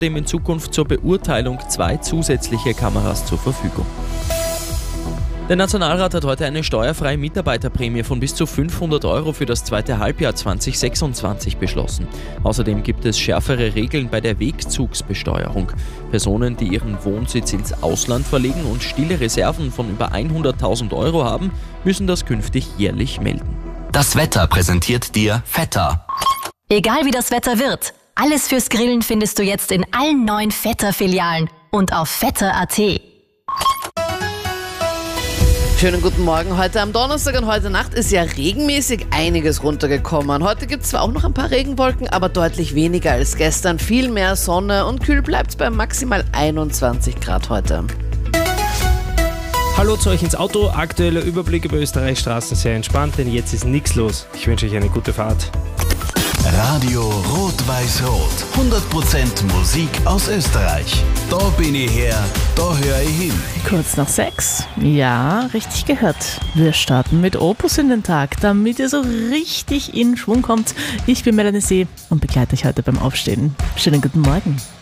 außerdem in Zukunft zur Beurteilung 2 zusätzliche Kameras zur Verfügung. Der Nationalrat hat heute eine steuerfreie Mitarbeiterprämie von bis zu 500 € für das zweite Halbjahr 2026 beschlossen. Außerdem gibt es schärfere Regeln bei der Wegzugsbesteuerung. Personen, die ihren Wohnsitz ins Ausland verlegen und stille Reserven von über 100.000 € haben, müssen das künftig jährlich melden. Das Wetter präsentiert dir Vetter. Egal wie das Wetter wird, alles fürs Grillen findest du jetzt in allen 9 Vetter-Filialen und auf vetter.at. Schönen guten Morgen. Heute am Donnerstag und heute Nacht ist ja regenmäßig einiges runtergekommen. Heute gibt es zwar auch noch ein paar Regenwolken, aber deutlich weniger als gestern. Viel mehr Sonne und kühl bleibt es bei maximal 21 Grad heute. Hallo zu euch ins Auto. Aktueller Überblick über Österreichs Straßen sehr entspannt, denn jetzt ist nichts los. Ich wünsche euch eine gute Fahrt. Radio Rot-Weiß-Rot. 100% Musik aus Österreich. Da bin ich her, da höre ich hin. Kurz nach 6. Ja, richtig gehört. Wir starten mit Opus in den Tag, damit ihr so richtig in Schwung kommt. Ich bin Melanie See und begleite euch heute beim Aufstehen. Schönen guten Morgen.